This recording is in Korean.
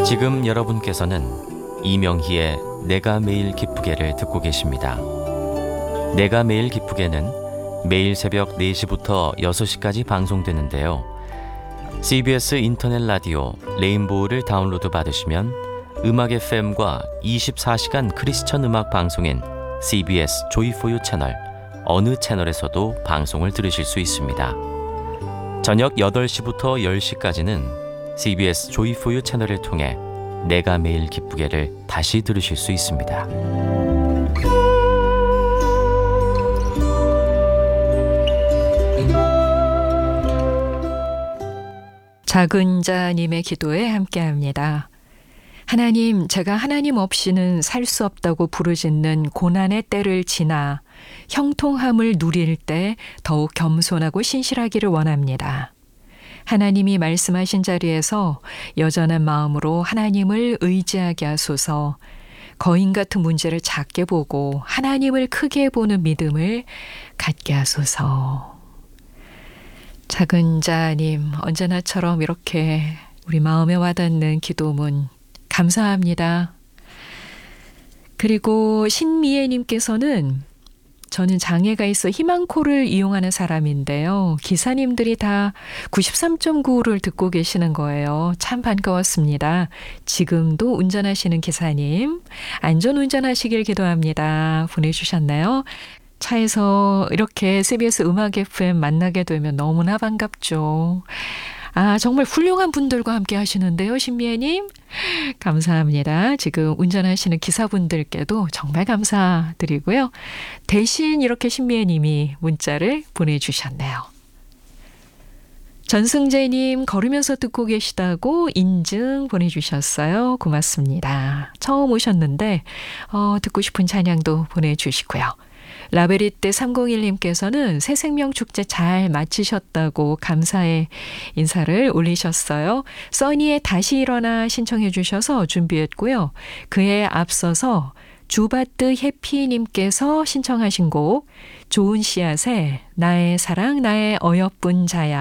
지금 여러분께서는 이명희의 내가 매일 기쁘게를 듣고 계십니다. 내가 매일 기쁘게는 매일 새벽 4시부터 6시까지 방송되는데요. CBS 인터넷 라디오 레인보우를 다운로드 받으시면 음악 FM과 24시간 크리스천 음악 방송인 CBS 조이4유 채널 어느 채널에서도 방송을 들으실 수 있습니다. 저녁 8시부터 10시까지는 CBS 조이4유 채널을 통해 내가 매일 기쁘게를 다시 들으실 수 있습니다. 작은 자님의 기도에 함께합니다. 하나님, 제가 하나님 없이는 살 수 없다고 부르짖는 고난의 때를 지나 형통함을 누릴 때 더욱 겸손하고 신실하기를 원합니다. 하나님이 말씀하신 자리에서 여전한 마음으로 하나님을 의지하게 하소서. 거인 같은 문제를 작게 보고 하나님을 크게 보는 믿음을 갖게 하소서. 작은 자님, 언제나처럼 이렇게 우리 마음에 와닿는 기도문 감사합니다. 그리고 신미애님께서는 저는 장애가 있어 희망콜을 이용하는 사람인데요. 기사님들이 다 93.95를 듣고 계시는 거예요. 참 반가웠습니다. 지금도 운전하시는 기사님, 안전운전하시길 기도합니다. 보내주셨나요? 차에서 이렇게 CBS 음악 FM 만나게 되면 너무나 반갑죠. 정말 훌륭한 분들과 함께 하시는데요, 신미애님. 감사합니다. 지금 운전하시는 기사분들께도 정말 감사드리고요. 대신 이렇게 신미애님이 문자를 보내주셨네요. 전승재님, 걸으면서 듣고 계시다고 인증 보내주셨어요. 고맙습니다. 처음 오셨는데 듣고 싶은 찬양도 보내주시고요. 라베리떼 301님께서는 새생명축제 잘 마치셨다고 감사의 인사를 올리셨어요. 써니의 다시 일어나 신청해 주셔서 준비했고요. 그에 앞서서 주바트 해피님께서 신청하신 곡 좋은 씨앗의 나의 사랑 나의 어여쁜 자야